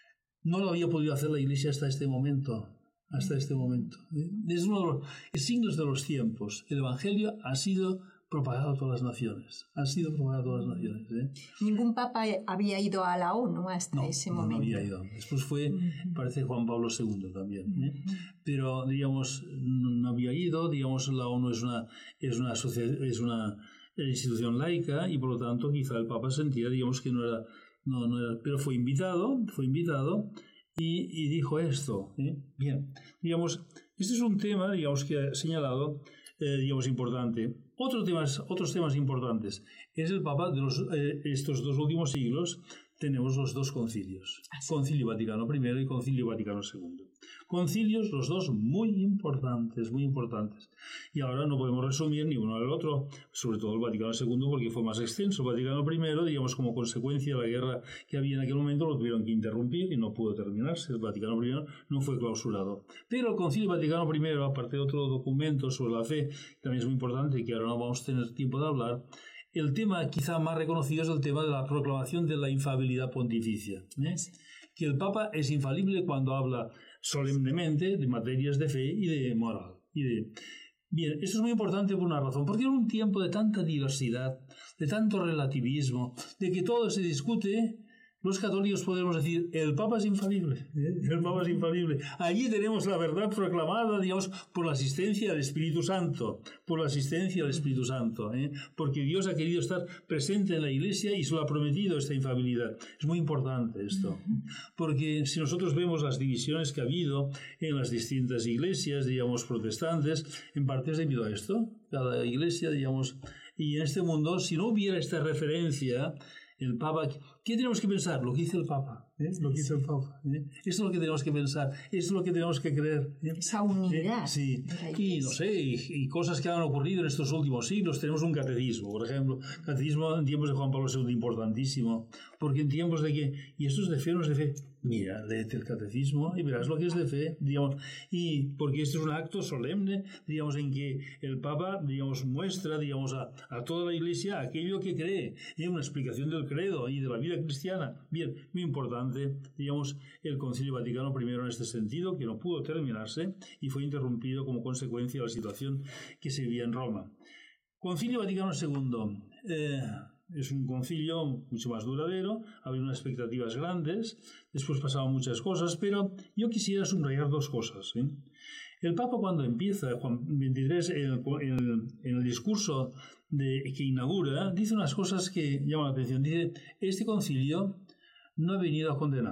no lo había podido hacer la Iglesia hasta este momento. Hasta este momento. ¿eh? Es uno de los es signos de los tiempos. El Evangelio ha sido propagado a todas las naciones. Ha sido propagado a todas las naciones. ¿eh? Ningún papa había ido a la ONU hasta no, ese no, momento. No había ido. Después fue, uh-huh. parece, Juan Pablo segundo también. ¿eh? Uh-huh. Pero, digamos, no había ido. Digamos, la ONU es una, es una, es una institución laica y, por lo tanto, quizá el papa sentía, digamos, que no era... No, no era pero fue invitado, fue invitado y, y dijo esto. ¿eh? Bien, digamos, este es un tema, digamos, que ha señalado, eh, digamos, importante. Otro temas, otros temas importantes. Es el Papa de los, eh, estos dos últimos siglos. Tenemos los dos concilios. Concilio Vaticano primero y Concilio Vaticano segundo. Concilios, los dos muy importantes, muy importantes. Y ahora no podemos resumir ni uno al otro, sobre todo el Vaticano segundo porque fue más extenso. El Vaticano primero, digamos, como consecuencia de la guerra que había en aquel momento, lo tuvieron que interrumpir y no pudo terminarse. El Vaticano primero no fue clausurado. Pero el Concilio Vaticano primero, aparte de otro documento sobre la fe, también es muy importante y que ahora no vamos a tener tiempo de hablar. El tema quizá más reconocido es el tema de la proclamación de la infalibilidad pontificia. ¿eh? Que el Papa es infalible cuando habla solemnemente de materias de fe y de moral. Y de... Bien, esto es muy importante por una razón, porque en un tiempo de tanta diversidad, de tanto relativismo, de que todo se discute, los católicos podemos decir, el Papa es infalible, ¿eh? el Papa es infalible. Allí tenemos la verdad proclamada, digamos, por la asistencia del Espíritu Santo, por la asistencia del Espíritu Santo, ¿eh? porque Dios ha querido estar presente en la Iglesia y se lo ha prometido esta infalibilidad. Es muy importante esto, porque si nosotros vemos las divisiones que ha habido en las distintas iglesias, digamos, protestantes, en parte es debido a esto. Cada iglesia, digamos, y en este mundo, si no hubiera esta referencia, el Papa, ¿qué tenemos que pensar? Lo que dice el Papa, ¿eh? Lo que dice el Papa. ¿eh? Eso es lo que tenemos que pensar, eso es lo que tenemos que creer. ¿eh? Esa unidad. ¿Eh? Sí, y no sé, y, y cosas que han ocurrido en estos últimos siglos. Tenemos un catecismo, por ejemplo, catecismo en tiempos de Juan Pablo segundo importantísimo, porque en tiempos de que, y esto es de fe, no es de fe, mira, léete el catecismo y verás lo que es de fe, digamos, y porque esto es un acto solemne, digamos, en que el Papa, digamos, muestra, digamos, a, a toda la Iglesia aquello que cree, ¿eh? Una explicación del credo y de la vida cristiana. Bien, muy importante, digamos, el Concilio Vaticano primero en este sentido, que no pudo terminarse y fue interrumpido como consecuencia de la situación que se vivía en Roma. Concilio Vaticano segundo. Eh, Es un concilio mucho más duradero, había unas expectativas grandes, después pasaban muchas cosas, pero yo quisiera subrayar dos cosas. ¿eh? El Papa, cuando empieza, Juan veintitrés, en el, en el, en el discurso de, que inaugura, dice unas cosas que llaman la atención. Dice, este concilio no ha venido a condenar,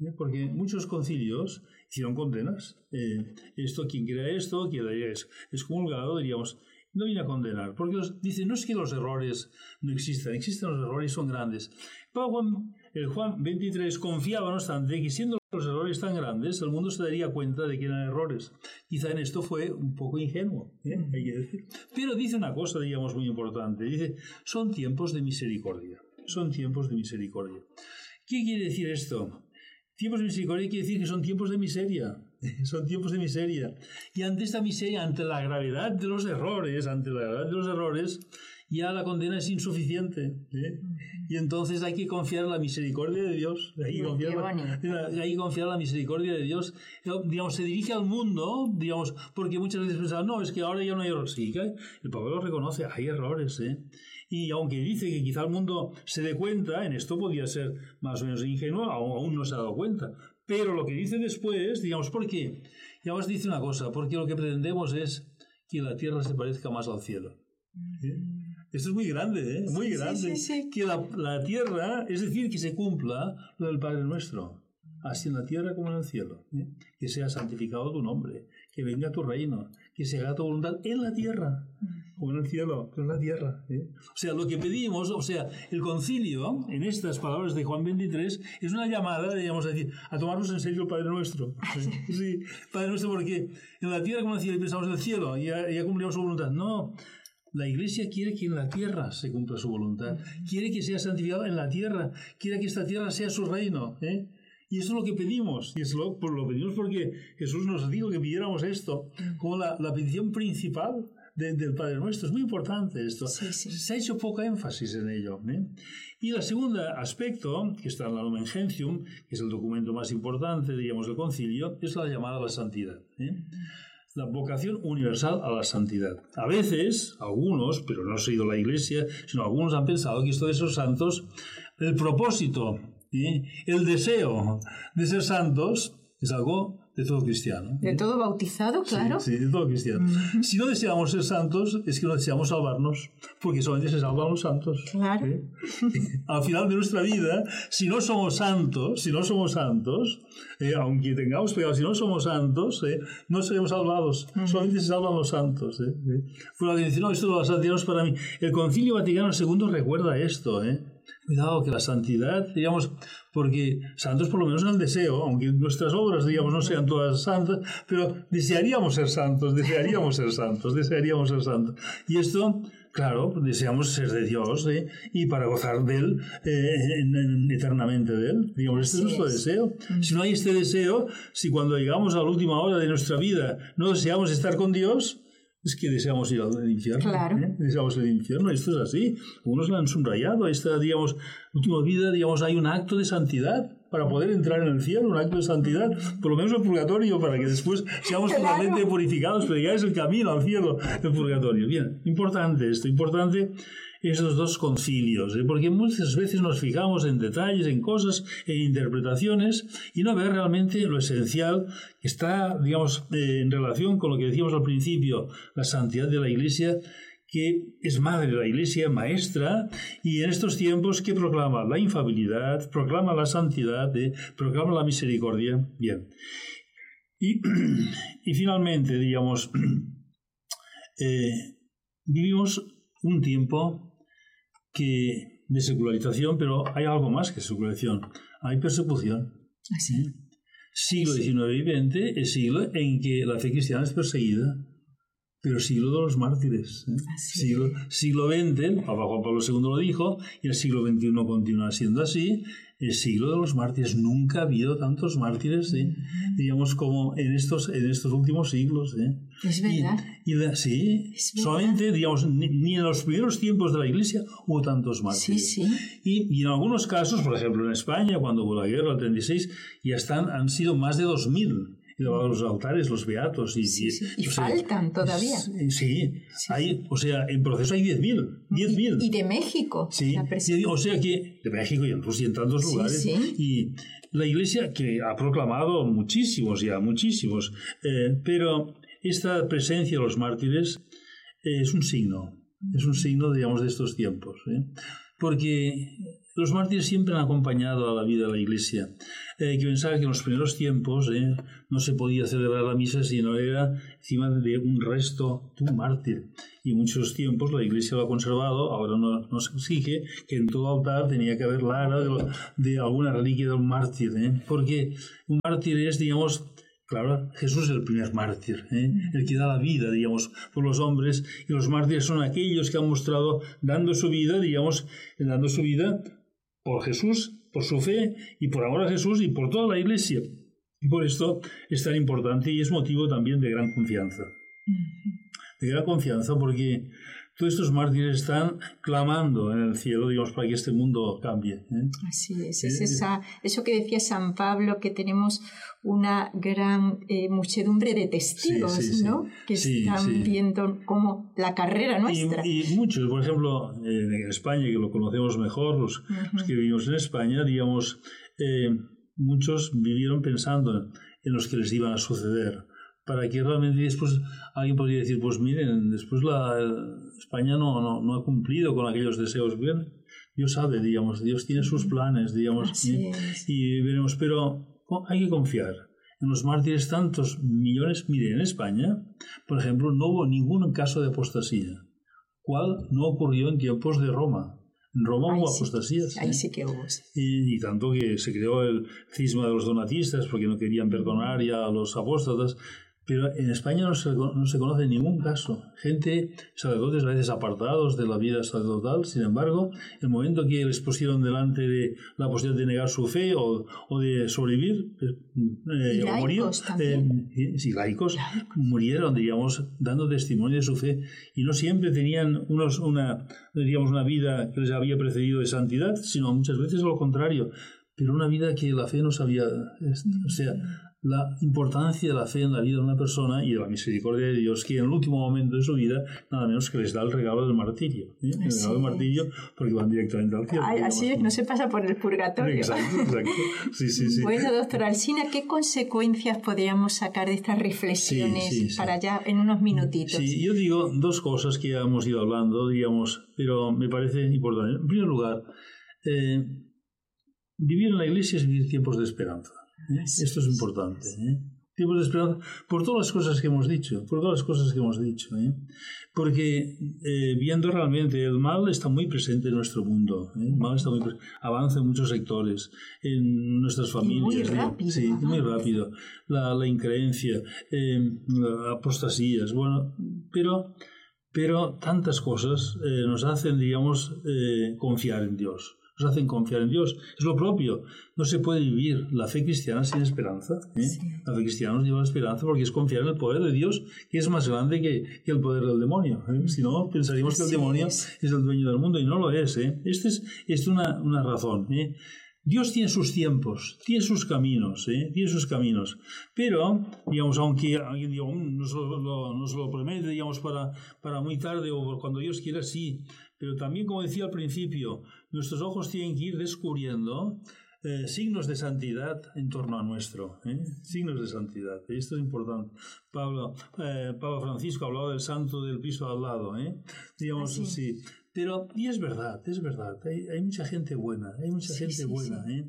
¿eh? Porque muchos concilios hicieron condenas. Eh, esto, quien crea esto, queda es excomulgado, diríamos, no viene a condenar, porque los, dice, no es que los errores no existan, existen los errores y son grandes. Pero Juan, el Juan veintitrés confiaba, no obstante, que siendo los errores tan grandes, el mundo se daría cuenta de que eran errores. Quizá en esto fue un poco ingenuo, ¿eh? Hay que decir. Pero dice una cosa, digamos, muy importante. Dice, son tiempos de misericordia. Son tiempos de misericordia. ¿Qué quiere decir esto? Tiempos de misericordia quiere decir que son tiempos de miseria. Son tiempos de miseria. Y ante esta miseria, ante la gravedad de los errores, ante la gravedad de los errores, ya la condena es insuficiente. ¿eh? Y entonces hay que confiar en la misericordia de Dios. Hay que confiar, la, hay que confiar en la misericordia de Dios. Digamos, se dirige al mundo, digamos, porque muchas veces pensaban, no, es que ahora ya no hay errores. Sí, el Pablo lo reconoce, hay errores, ¿eh? Y aunque dice que quizá el mundo se dé cuenta, en esto podía ser más o menos ingenuo, aún no se ha dado cuenta. Pero lo que dice después, digamos, ¿por qué? Ya os dice una cosa, porque lo que pretendemos es que la tierra se parezca más al cielo. ¿Eh? Esto es muy grande, ¿eh? Muy sí, grande. Sí, sí, sí. Que la, la tierra, es decir, que se cumpla lo del Padre Nuestro, así en la tierra como en el cielo. ¿eh? Que sea santificado tu nombre, que venga tu reino, que se haga tu voluntad en la tierra, como en el cielo, en la tierra. ¿eh? O sea, lo que pedimos, o sea, el concilio, en estas palabras de Juan veintitrés, es una llamada, digamos, a decir, a tomarnos en serio el Padre Nuestro. ¿eh? Sí, Padre Nuestro, porque en la tierra como en el cielo, y pensamos en el cielo, y ya, ya cumplimos su voluntad. No. La Iglesia quiere que en la tierra se cumpla su voluntad, quiere que sea santificado en la tierra, quiere que esta tierra sea su reino. ¿eh? Y eso es lo que pedimos, y eso lo, pues lo pedimos porque Jesús nos dijo que pidiéramos esto como la, la petición principal de, del Padre Nuestro. Es muy importante esto. Sí, sí. Se ha hecho poca énfasis en ello. ¿eh? Y el segundo aspecto, que está en la Lumen Gentium, que es el documento más importante, digamos, del concilio, es la llamada a la santidad. ¿eh? La vocación universal a la santidad. A veces, algunos, pero no ha sido la Iglesia, sino algunos han pensado que esto de ser santos, el propósito, ¿eh? el deseo de ser santos es algo de todo cristiano. ¿De todo bautizado, claro? Sí, sí, de todo cristiano. Mm. Si no deseamos ser santos, es que no deseamos salvarnos, porque solamente se salvan los santos. Claro. ¿eh? Al final de nuestra vida, si no somos santos, si no somos santos, eh, aunque tengamos pecado, si no somos santos, eh, no seremos salvados. Mm. Solamente se salvan los santos. ¿eh? Fue la que dice, no, esto de la santidad no es para mí. El Concilio Vaticano segundo recuerda esto, ¿eh? Cuidado, que la santidad, digamos, porque santos por lo menos en el deseo, aunque nuestras obras, digamos, no sean todas santas, pero desearíamos ser santos, desearíamos ser santos, desearíamos ser santos. Y esto, claro, deseamos ser de Dios, ¿eh? Y para gozar de Él, eh, en, en, eternamente de Él. Digamos, este es nuestro deseo. Si no hay este deseo, si cuando llegamos a la última hora de nuestra vida no deseamos estar con Dios, es que deseamos ir al infierno. Claro. ¿eh? Deseamos ir al infierno. Esto es así. Algunos lo han subrayado. Esta, digamos, última vida, digamos, hay un acto de santidad para poder entrar en el cielo, un acto de santidad, por lo menos el purgatorio, para que después seamos claro. totalmente purificados, pero ya es el camino al cielo del purgatorio. Bien, importante esto, importante esos dos concilios, ¿eh? Porque muchas veces nos fijamos en detalles, en cosas, en interpretaciones, y no ver realmente lo esencial que está, digamos, eh, en relación con lo que decíamos al principio, la santidad de la Iglesia, que es madre de la Iglesia, maestra, y en estos tiempos que proclama la infabilidad, proclama la santidad, ¿eh? proclama la misericordia. Bien. Y, y finalmente, digamos, eh, vivimos un tiempo que de secularización, pero hay algo más que secularización. Hay persecución. ¿Sí? Siglo diecinueve y veinte es siglo en que la fe cristiana es perseguida, pero siglo de los mártires. ¿eh? Siglo, siglo veinte, el Papa Juan Pablo segundo lo dijo, y el siglo veintiuno continúa siendo así, el siglo de los mártires. Nunca ha habido tantos mártires, ¿eh? uh-huh. digamos, como en estos, en estos últimos siglos. ¿eh? Es verdad. Y, y la, sí, es verdad. Solamente, digamos, ni, ni en los primeros tiempos de la Iglesia hubo tantos mártires. Sí, sí. Y, y en algunos casos, por ejemplo, en España, cuando hubo la guerra, el treinta y seis, ya están, han sido más de dos mil. Los altares, los beatos. Y, sí, sí. y, y faltan sea, todavía. Sí, sí. Hay, o sea, en proceso hay diez mil. diez mil. Y, y de México. Sí, y, o sea que de México y en Rusia y en tantos sí, lugares. Sí. Y la Iglesia que ha proclamado muchísimos ya, muchísimos. Eh, pero esta presencia de los mártires eh, es un signo. Es un signo, digamos, de estos tiempos. ¿eh? Porque los mártires siempre han acompañado a la vida de la Iglesia. Eh, hay que pensar que en los primeros tiempos eh, no se podía celebrar la misa si no era encima de un resto de un mártir. Y en muchos tiempos la Iglesia lo ha conservado. Ahora no, nos exige que en todo altar tenía que haber la ara de, de alguna reliquia de un mártir. Eh, porque un mártir es, digamos... Claro, Jesús es el primer mártir, ¿eh? El que da la vida, digamos, por los hombres, y los mártires son aquellos que han mostrado, dando su vida, digamos, dando su vida por Jesús, por su fe, y por amor a Jesús, y por toda la Iglesia. Y por esto es tan importante y es motivo también de gran confianza. De gran confianza porque todos estos mártires están clamando en el cielo, digamos, para que este mundo cambie. ¿eh? Así es, es esa, eso que decía San Pablo, que tenemos una gran eh, muchedumbre de testigos, sí, sí, ¿no? Sí. Que sí, están sí. viendo como la carrera nuestra. Y, y muchos, por ejemplo, en España, que lo conocemos mejor, los, uh-huh. los que vivimos en España, digamos, eh, muchos vivieron pensando en los que les iban a suceder, para que realmente después alguien podría decir, pues miren, después la España no, no, no ha cumplido con aquellos deseos. Bien, Dios sabe, digamos, Dios tiene sus planes, digamos, y, y veremos, pero hay que confiar en los mártires, tantos millones. Miren, en España, por ejemplo, no hubo ningún caso de apostasía, cual no ocurrió en tiempos de Roma. En Roma hubo apostasías. Ahí sí que hubo. Sí. Y, y tanto que se creó el cisma de los donatistas porque no querían perdonar ya a los apóstatas. Pero en España no se, no se conoce ningún caso. Gente, sacerdotes a veces apartados de la vida sacerdotal, sin embargo, el momento que les pusieron delante de la posibilidad de negar su fe o, o de sobrevivir, eh, y o morir, eh, sí, laicos, laicos, murieron, digamos, dando testimonio de su fe. Y no siempre tenían unos, una, digamos, una vida que les había precedido de santidad, sino muchas veces lo contrario. Pero una vida que la fe no sabía, o sea, la importancia de la fe en la vida de una persona y de la misericordia de Dios, que en el último momento de su vida, nada menos que les da el regalo del martirio. ¿eh? El regalo del martirio, porque van directamente al cielo. Ay, así es, no se pasa por el purgatorio. Exacto, exacto. Sí, sí, sí. Bueno, doctora Alsina, ¿qué consecuencias podríamos sacar de estas reflexiones sí, sí, sí. para ya en unos minutitos? Sí, yo digo dos cosas que ya hemos ido hablando, digamos, pero me parece importante. En primer lugar, eh, vivir en la Iglesia es vivir tiempos de esperanza. ¿Eh? Esto es importante. ¿eh? Tiempos de esperanza por todas las cosas que hemos dicho, por todas las cosas que hemos dicho. ¿eh? Porque eh, viendo realmente el mal está muy presente en nuestro mundo. ¿eh? El mal está muy presente, avanza en muchos sectores, en nuestras familias. Y muy rápido. ¿eh? Sí, ajá. muy rápido. La, la increencia, eh, la apostasías, bueno, pero, pero tantas cosas eh, nos hacen, digamos, eh, confiar en Dios. Nos hacen confiar en Dios. Es lo propio. No se puede vivir la fe cristiana sin esperanza. ¿eh? Sí. La fe cristiana nos lleva a la esperanza porque es confiar en el poder de Dios, que es más grande que, que el poder del demonio. ¿eh? Si no, pensaríamos que el sí, demonio es. es el dueño del mundo y no lo es. ¿eh? Esta es, es una, una razón. ¿eh? Dios tiene sus tiempos, tiene sus caminos, ¿eh? tiene sus caminos. Pero, digamos, aunque alguien diga, um, no, se lo, no se lo promete, digamos, para, para muy tarde o cuando Dios quiera, sí. Pero también, como decía al principio, nuestros ojos tienen que ir descubriendo eh, signos de santidad en torno a nuestro. ¿eh? Signos de santidad. Esto es importante. Pablo, eh, Pablo Francisco hablaba del santo del piso al lado. ¿eh? Digamos, ¿Ah, sí? sí. Pero, y es verdad, es verdad, hay, hay mucha gente buena, hay mucha sí, gente sí, buena, sí. ¿eh?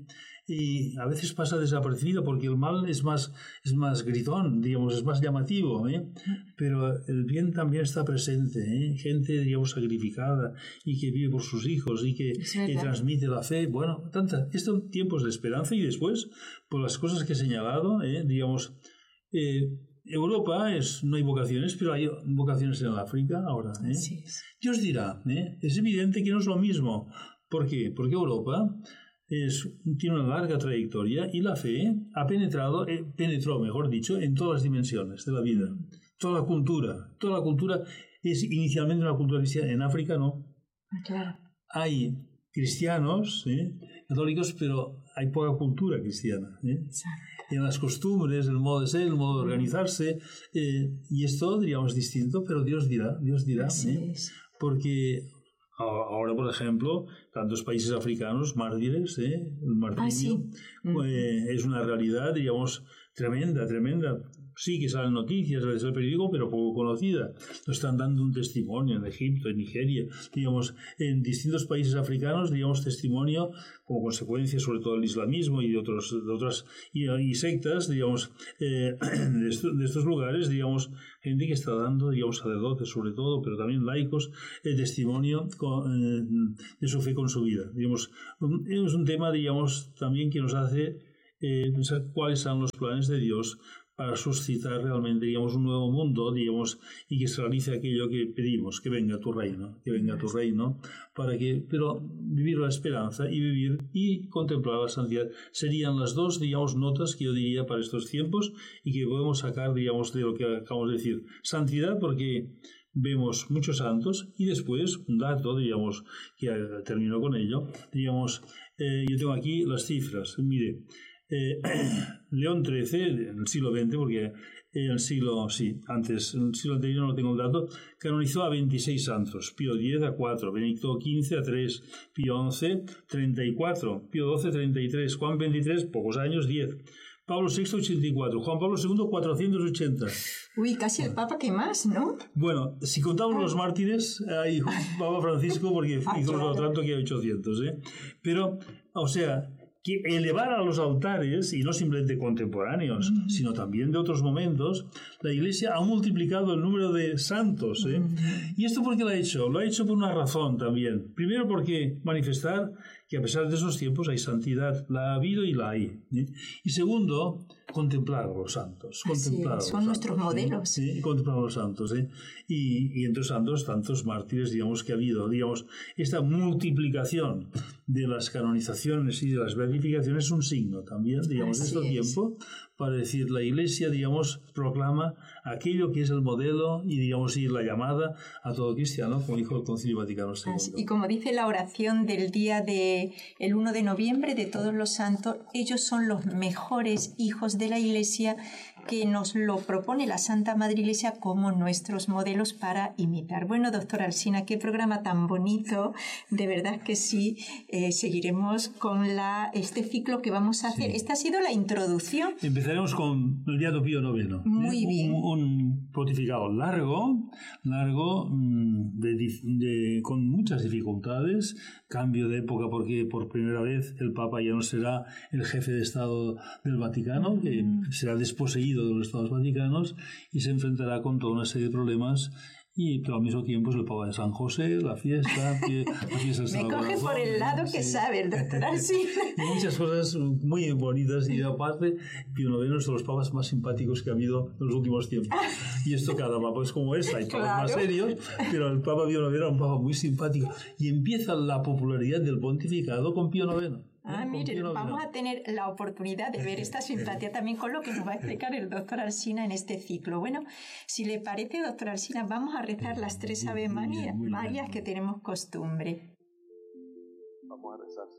Y a veces pasa desapercibido porque el mal es más, es más gritón, digamos, es más llamativo, ¿eh? Pero el bien también está presente, ¿eh? Gente, digamos, sacrificada y que vive por sus hijos y que, que transmite la fe, bueno, tantas, estos tiempos de esperanza y después, por las cosas que he señalado, ¿eh? digamos, eh, Europa es, no hay vocaciones, pero hay vocaciones en el África ahora. ¿eh? Sí, sí. Dios dirá, ¿eh? es evidente que no es lo mismo. ¿Por qué? Porque Europa es, tiene una larga trayectoria y la fe ha penetrado, eh, penetró, mejor dicho, en todas las dimensiones de la vida. Toda la cultura, toda la cultura es inicialmente una cultura cristiana. En África no. Claro. Hay cristianos, ¿eh? católicos, pero hay poca cultura cristiana. ¿eh? En las costumbres, el modo de ser, el modo de organizarse, eh, y esto, diríamos, distinto, pero Dios dirá, Dios dirá, ¿eh? porque ahora, por ejemplo, tantos países africanos, mártires, ¿eh? el martirio, ah, sí. eh, es una realidad, digamos, tremenda, tremenda. sí que salen noticias desde el periódico, pero poco conocida. Nos están dando un testimonio en Egipto, en Nigeria, digamos, en distintos países africanos, digamos, testimonio como consecuencia sobre todo del islamismo y de, otros, de otras y, y sectas, digamos, eh, de, esto, de estos lugares, digamos, gente que está dando, digamos, sacerdotes sobre todo, pero también laicos, el testimonio con, eh, de su fe con su vida. Digamos, es un tema, digamos, también que nos hace eh, pensar cuáles son los planes de Dios para suscitar realmente, digamos, un nuevo mundo, digamos, y que se realice aquello que pedimos, que venga tu reino, que venga tu reino, para que, pero vivir la esperanza y vivir y contemplar la santidad serían las dos, digamos, notas que yo diría para estos tiempos y que podemos sacar, digamos, de lo que acabamos de decir. Santidad porque vemos muchos santos y después un dato, digamos, que termino con ello, digamos, eh, yo tengo aquí las cifras, mire, Eh, León trece, en el siglo veinte, porque en el siglo, sí, antes, en el siglo anterior no tengo el dato, canonizó a veintiséis santos, Pío X a cuatro, Benedicto quince a tres, Pío once, treinta y cuatro, Pío doce, treinta y tres, Juan veintitrés, pocos años, diez, Pablo sexto, ochenta y cuatro, Juan Pablo segundo, cuatrocientos ochenta. Uy, casi el Papa que más, ¿no? Bueno, si contamos los mártires, hay Papa Francisco, porque ah, hizo claro. tanto que hay ochocientos, ¿eh? Pero, o sea, que elevar a los altares, y no simplemente contemporáneos, uh-huh. sino también de otros momentos, la Iglesia ha multiplicado el número de santos. ¿eh? Uh-huh. ¿Y esto por qué lo ha hecho? Lo ha hecho por una razón también. Primero porque manifestar que a pesar de esos tiempos hay santidad, la ha habido y la hay. ¿eh? Y segundo, contemplar a los santos. Contemplar sí, a son los nuestros santos, modelos. ¿eh? Sí, contemplar a los santos. ¿eh? Y, y entre santos, tantos mártires, digamos, que ha habido. Digamos, esta multiplicación de las canonizaciones y de las beatificaciones es un signo también, digamos, de este tiempo, para decir, la Iglesia, digamos, proclama aquello que es el modelo y, digamos, y la llamada a todo cristiano, como dijo el Concilio Vaticano segundo. Y como dice la oración del día de el uno de noviembre de todos los santos, ellos son los mejores hijos de la Iglesia, que nos lo propone la Santa Madre Iglesia como nuestros modelos para imitar. Bueno, doctora Alsina, qué programa tan bonito, de verdad que sí, eh, seguiremos con la, este ciclo que vamos a hacer. Sí. Esta ha sido la introducción. Empezaremos con el Beato Pío noveno. Muy ¿eh? bien. Un, un pontificado largo, largo, de, de, con muchas dificultades, cambio de época porque por primera vez el Papa ya no será el jefe de Estado del Vaticano, que será desposeído de los Estados Vaticanos y se enfrentará con toda una serie de problemas. Y pero al mismo tiempo es el Papa de San José, la fiesta, la fiesta Me coge por el lado que sí. sabe el doctor Alsina. Y muchas cosas muy bonitas. Y aparte, Pío noveno es de los papas más simpáticos que ha habido en los últimos tiempos. Y esto cada papa es como esta, hay papas claro. más serios, pero el Papa Pío noveno era un papa muy simpático. Y empieza la popularidad del pontificado con Pío noveno. Ah, miren, vamos a tener la oportunidad de ver esta simpatía también con lo que nos va a explicar el doctor Alsina en este ciclo. Bueno, si le parece, doctor Alsina, vamos a rezar las tres Ave María, Marías que tenemos costumbre. Vamos a rezar.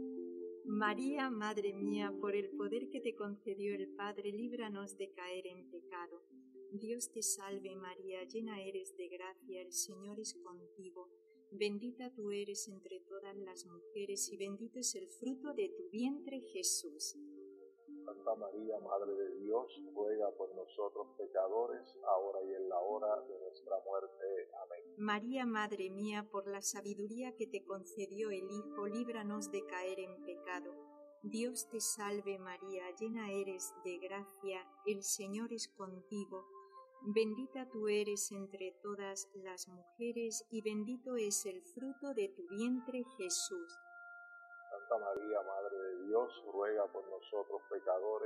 María, Madre mía, por el poder que te concedió el Padre, líbranos de caer en pecado. Dios te salve María, llena eres de gracia, el Señor es contigo. Bendita tú eres entre todas las mujeres y bendito es el fruto de tu vientre, Jesús. Santa María, Madre de Dios, ruega por nosotros pecadores, ahora y en la hora de nuestra muerte. Amén. María, Madre mía, por la sabiduría que te concedió el Hijo, líbranos de caer en pecado. Dios te salve María, llena eres de gracia, el Señor es contigo. Bendita tú eres entre todas las mujeres y bendito es el fruto de tu vientre, Jesús. Santa María, Madre de Dios, ruega por nosotros pecadores,